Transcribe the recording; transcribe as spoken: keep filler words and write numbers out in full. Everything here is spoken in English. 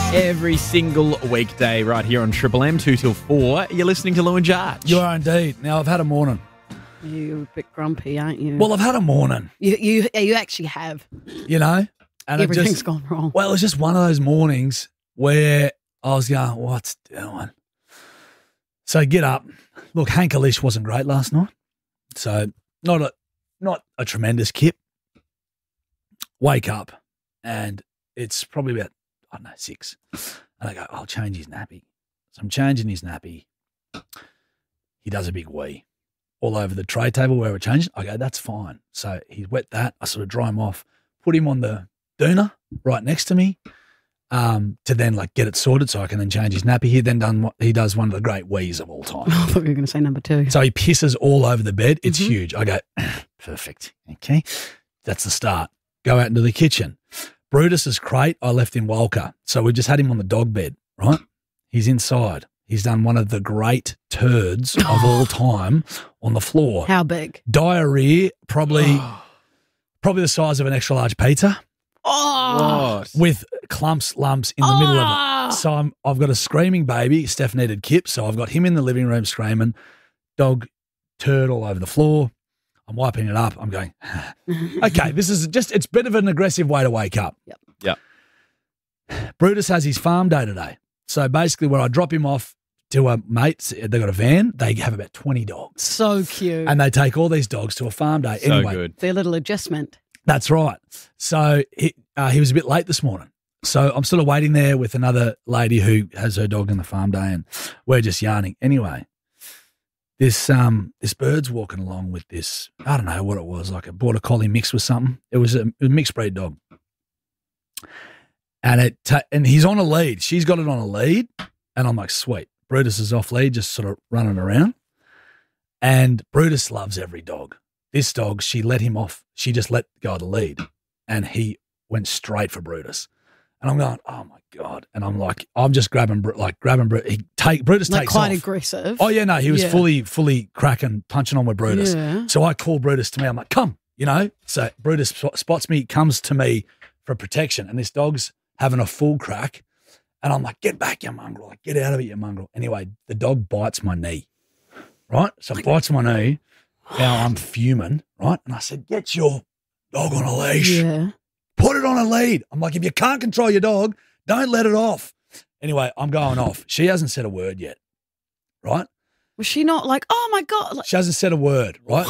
Every single weekday right here on Triple M, two till four, you're listening to Lou and Jarge. You are indeed. Now, I've had a morning. You're a bit grumpy, aren't you? Well, I've had a morning, you you, you actually have. you know. And it Everything's just, gone wrong. well, it was just one of those mornings where I was going, what's doing? So I get up. Look, Hank Alish wasn't great last night. So not a not a tremendous kip. Wake up and it's probably about, I don't know, six. And I go, I'll change his nappy. So I'm changing his nappy. He does a big wee all over the tray table where we're changing. I go, that's fine. So he's wet that. I sort of dry him off, put him on the doona right next to me um, to then like get it sorted so I can then change his nappy. He then done what he does one of the great wees of all time. I thought you were going to say number two. So he pisses all over the bed. It's Mhm. huge. I go, perfect. Okay. That's the start. Go out into the kitchen. Brutus's crate, I left in Walker. So we just had him on the dog bed, right? He's inside. He's done one of the great turds of all time on the floor. How big? Diarrhea, probably probably the size of an extra large pizza Oh. What? with clumps, lumps in the middle of Oh. it. So I'm, I've got a screaming baby. Steph needed Kip, so I've got him in the living room screaming. Dog turd all over the floor. I'm wiping it up. I'm going, okay, this is just, it's a bit of an aggressive way to wake up. Yep. Yep. Brutus has his farm day today. So basically where I drop him off to a mate, they've got a van, they have about twenty dogs. So cute. And they take all these dogs to a farm day. So anyway, good. Their little adjustment. that's right. So he, uh, he was a bit late this morning. So I'm sort of waiting there with another lady who has her dog in the farm day and we're just yarning. Anyway, this um this bird's walking along with this, I don't know what it was, like a border collie mixed with something. It was a, a mixed breed dog. And it ta- and he's on a lead. She's got it on a lead. And I'm like, sweet. Brutus is off lead, just sort of running around. And Brutus loves every dog. This dog, she let him off. She just let go of the lead. And he went straight for Brutus. And I'm going, oh my God. And I'm like, I'm just grabbing, Bru- like grabbing Brutus. He take, Brutus Like takes quite off. aggressive. Oh, yeah, no, he was Yeah. fully, fully cracking, punching on with Brutus. Yeah. So I call Brutus to me. I'm like, come, you know. So Brutus sp- spots me, comes to me for protection. And this dog's having a full crack. And I'm like, get back, you mongrel. Like, get out of it, you mongrel. Anyway, the dog bites my knee, right? So it bites my knee. Now I'm fuming, right? And I said, get your dog on a leash. Yeah. Put it on a lead. I'm like, if you can't control your dog, don't let it off. Anyway, I'm going off. She hasn't said a word yet, right? Was she not like, oh my God? Like, She hasn't said a word, right?